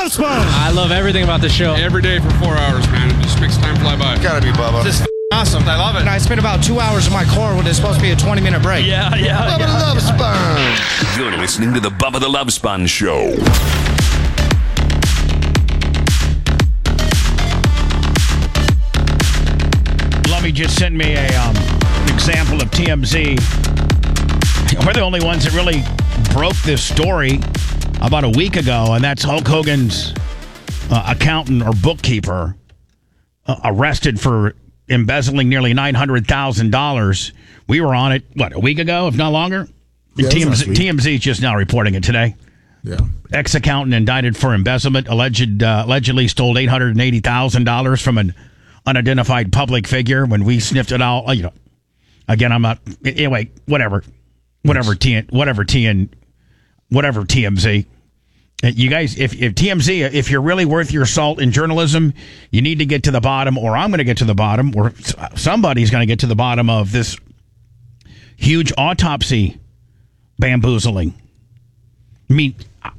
Love Sponge. I love everything about the show. Every day for 4 hours, man. It just makes time fly by. Gotta be Bubba. This is awesome. I love it. And I spent about 2 hours in my car when it's supposed to be a 20-minute break. Yeah. Bubba the Love Sponge. You're listening to the Bubba the Love Sponge Show. Lummy just sent me a example of TMZ. We're the only ones that really broke this story about a week ago, and that's Hulk Hogan's accountant or bookkeeper arrested for embezzling nearly $900,000. We were on it, a week ago, if not longer? Yeah, TMZ is just now reporting it today. Yeah. Ex-accountant indicted for embezzlement, allegedly stole $880,000 from an unidentified public figure. When we sniffed it out, again, I'm not. Anyway, whatever TMZ. You guys, if TMZ, if you're really worth your salt in journalism, you need to get to the bottom, or I'm going to get to the bottom, or somebody's going to get to the bottom of this huge autopsy bamboozling. I mean,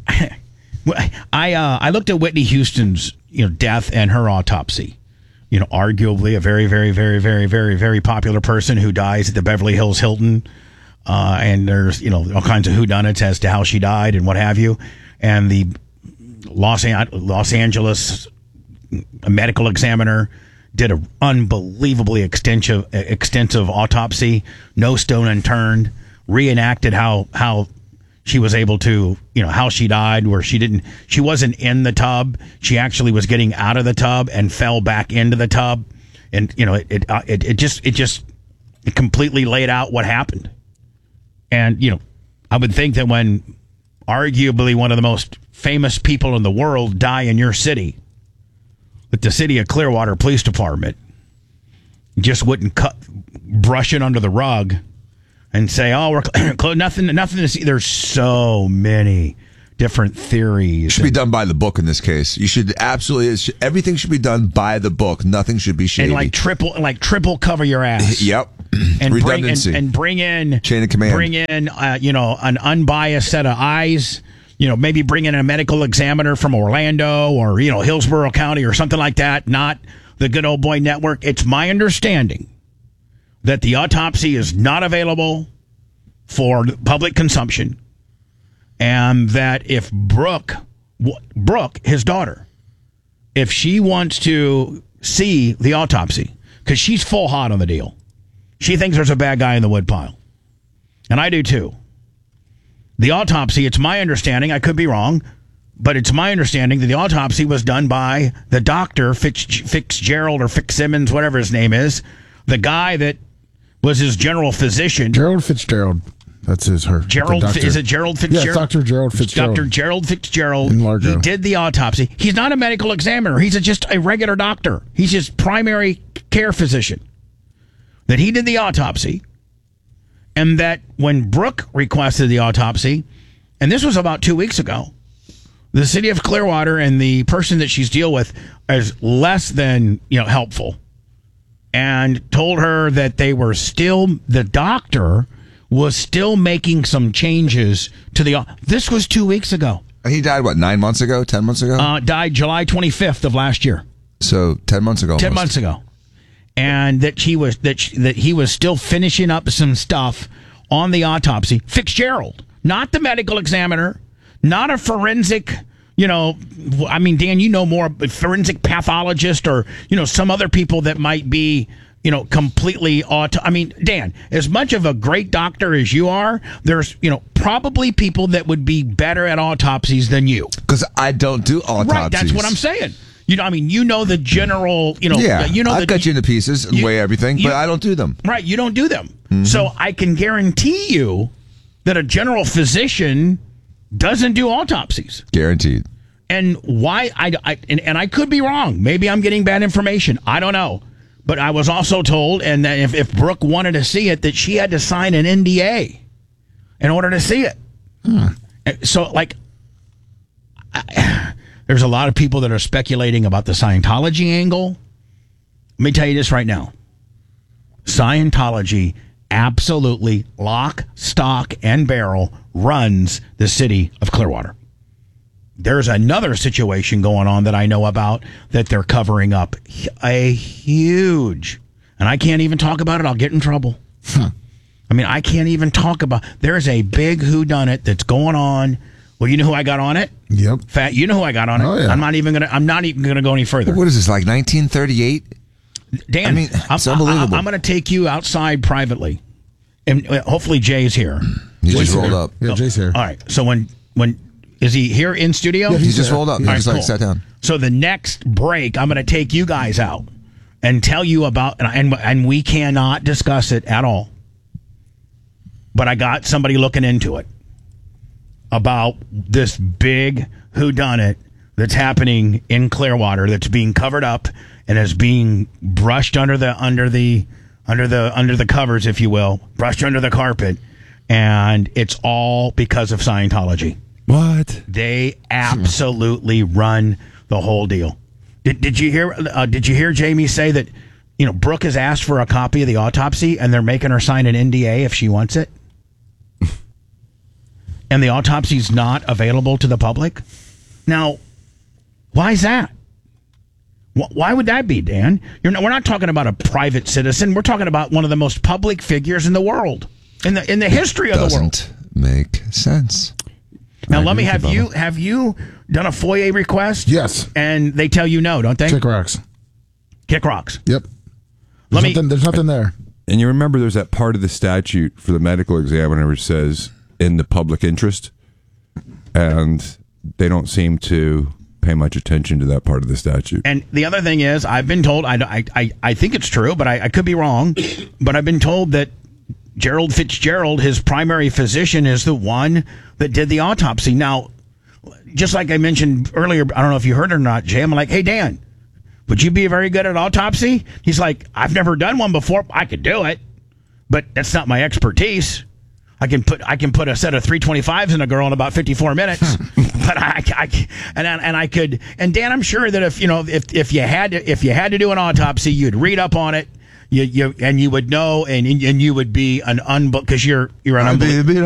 I looked at Whitney Houston's death and her autopsy. Arguably a very, very, very, very, very, very popular person who dies at the Beverly Hills Hilton. And there's, all kinds of whodunits as to how she died and what have you. And the Los Angeles medical examiner did an unbelievably extensive autopsy, no stone unturned, reenacted how she was able to, how she died, where she wasn't in the tub. She actually was getting out of the tub and fell back into the tub. And, it just completely laid out what happened. And, I would think that when arguably one of the most famous people in the world die in your city, that the city of Clearwater Police Department just wouldn't brush it under the rug and say, oh, we're nothing to see. There's so many different theories. It should be done by the book in this case. You should absolutely, everything should be done by the book. Nothing should be shady. And triple cover your ass. Yep. And redundancy. bring in chain of command. Bring in an unbiased set of eyes. Maybe bring in a medical examiner from Orlando or Hillsborough County or something like that. Not the Good Old Boy Network. It's my understanding that the autopsy is not available for public consumption, and that if Brooke, his daughter, if she wants to see the autopsy, because she's full hot on the deal. She thinks there's a bad guy in the woodpile. And I do too. The autopsy, it's my understanding, I could be wrong, but it's my understanding that the autopsy was done by the doctor, Fitzgerald or Fitzsimmons, whatever his name is, the guy that was his general physician. Gerald Fitzgerald. That's is it Gerald Fitzgerald? Yes, Dr. Gerald Fitzgerald. Dr. Gerald Fitzgerald. In Largo. He did the autopsy. He's not a medical examiner. He's just a regular doctor. He's his primary care physician. That he did the autopsy, and that when Brooke requested the autopsy, and this was about 2 weeks ago, the city of Clearwater and the person that she's deal with is less than helpful, and told her that the doctor was still making some changes to this was 2 weeks ago. He died, 9 months ago, 10 months ago? Died July 25th of last year. So 10 months ago. 10 months ago. And that he was still finishing up some stuff on the autopsy. Fitzgerald, not the medical examiner, not a forensic, Dan, more, a forensic pathologist or, some other people that might be, completely Dan, as much of a great doctor as you are, there's, probably people that would be better at autopsies than you. Because I don't do autopsies. Right, that's what I'm saying. The general, I've got you into pieces and weigh everything, but I don't do them. Right, you don't do them. Mm-hmm. So I can guarantee you that a general physician doesn't do autopsies. Guaranteed. And why, and I could be wrong. Maybe I'm getting bad information. I don't know. But I was also told, and that if Brooke wanted to see it, that she had to sign an NDA in order to see it. So, there's a lot of people that are speculating about the Scientology angle. Let me tell you this right now. Scientology absolutely, lock, stock, and barrel, runs the city of Clearwater. there's another situation going on that I know about that they're covering up. A huge, and I can't even talk about it. I'll get in trouble. I mean, I can't even talk about. There's a big whodunit that's going on. Well, you know who I got on it? Yep. Fat. You know who I got on it? Oh, yeah. I'm not even gonna go any further. What is this, like 1938? Dan, I mean, it's unbelievable. I'm going to take you outside privately, and hopefully Jay's here. He just rolled up. Yeah, Jay's here. All right. So when is he here in studio? Yeah, He just rolled up. He All right, just like cool. sat down. So the next break, I'm going to take you guys out and tell you about, and we cannot discuss it at all. But I got somebody looking into it about this big whodunit that's happening in Clearwater that's being covered up and is being brushed under the covers, if you will, brushed under the carpet, and it's all because of Scientology. What? They absolutely run the whole deal. Did you hear? Did you hear Jamie say that? You know, Brooke has asked for a copy of the autopsy, and they're making her sign an NDA if she wants it. And the autopsy's not available to the public. Now, why is that? Why would that be, Dan? We're not talking about a private citizen. We're talking about one of the most public figures in the world, in the history of the world. Doesn't make sense. Now, let me have you done a FOIA request? Yes. And they tell you no, don't they? Kick rocks. Kick rocks. Yep. Let me- There's nothing there. And you remember there's that part of the statute for the medical examiner which says in the public interest, and they don't seem to pay much attention to that part of the statute. And the other thing is, I've been told, I think it's true, but I could be wrong, but I've been told that Gerald Fitzgerald, his primary physician, is the one that did the autopsy. Now, just like I mentioned earlier, I don't know if you heard it or not, Jay, I'm like, hey, Dan, would you be very good at autopsy? He's like, I've never done one before. I could do it, but that's not my expertise. I can put a set of 325s in a girl in about 54 minutes, but I could. And Dan, I'm sure that if you had to do an autopsy, you'd read up on it, you would know, and you would be an because you're an unbeliever.